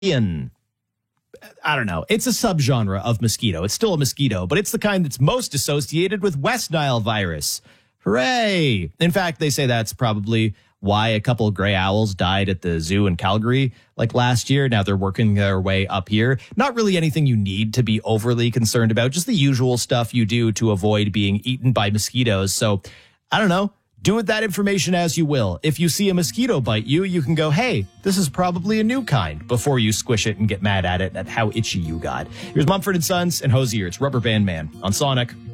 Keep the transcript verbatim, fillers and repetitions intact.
Ian. I don't know. It's a subgenre of mosquito. It's still a mosquito, but it's the kind that's most associated with West Nile virus. Hooray. In fact, they say that's probably why a couple of gray owls died at the zoo in Calgary like last year. Now they're working their way up here. Not really anything you need to be overly concerned about, just the usual stuff you do to avoid being eaten by mosquitoes. So I don't know. Do with that information as you will. If you see a mosquito bite you, you can go, hey, this is probably a new kind, before you squish it and get mad at it at how itchy you got. Here's Mumford and Sons and Hosier. It's Rubber Band Man on Sonic.